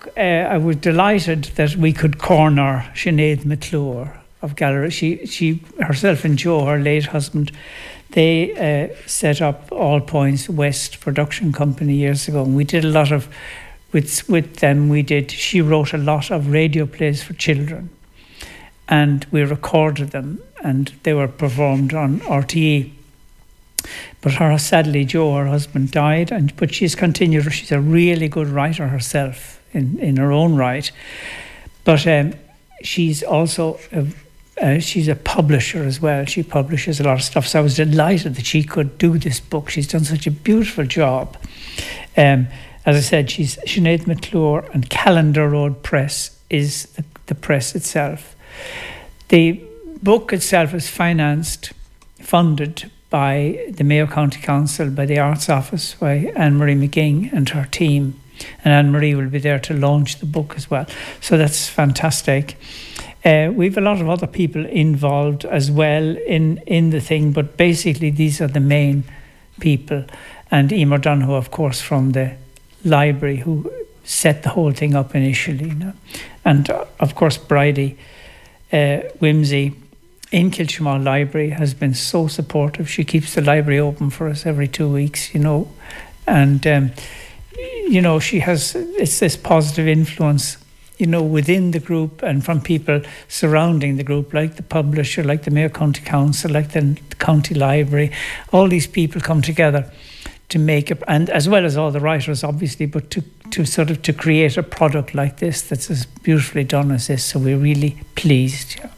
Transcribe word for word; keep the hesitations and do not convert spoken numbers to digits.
uh, I was delighted that we could corner Sinead McClure of Gallery. She, she herself and Joe, her late husband, they uh, set up All Points West Production Company years ago, and we did a lot of with with them. We did. She wrote a lot of radio plays for children, and we recorded them, and they were performed on R T E. But her, sadly, Joe, her husband, died, and but she's continued. She's a really good writer herself in, in her own right. But um, she's also a, uh, she's a publisher as well. She publishes a lot of stuff. So I was delighted that she could do this book. She's done such a beautiful job. Um, as I said, she's Sinead McClure, and Calendar Road Press is the, the press itself. The book itself is financed, funded by the Mayo County Council, by the Arts Office, by Anne-Marie McGing and her team. And Anne-Marie will be there to launch the book as well. So that's fantastic. Uh, we have a lot of other people involved as well in, in the thing, but basically these are the main people. And Emer Donoghue, of course, from the library, who set the whole thing up initially. You know? And uh, of course, Bridie uh, Whimsy in Kilshamall Library has been so supportive. She keeps the library open for us every two weeks, you know. And, um, you know, she has, it's this positive influence, you know, within the group and from people surrounding the group, like the publisher, like the Mayo County Council, like the County Library. All these people come together to make it, and as well as all the writers, obviously, but to, to sort of to create a product like this that's as beautifully done as this. So we're really pleased. Yeah.